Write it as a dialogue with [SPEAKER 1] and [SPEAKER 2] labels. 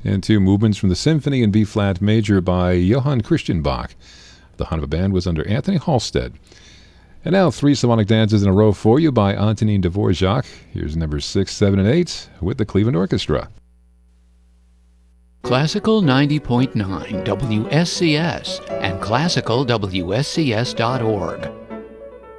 [SPEAKER 1] and two movements from the Symphony in B-flat major by Johann Christian Bach. The Hanova Band was under Anthony Halstead. And now 3 symphonic dances in a row for you by Antonin Dvorak. Here's numbers 6, 7, and 8 with the Cleveland Orchestra.
[SPEAKER 2] Classical 90.9 WSCS and classicalwscs.org.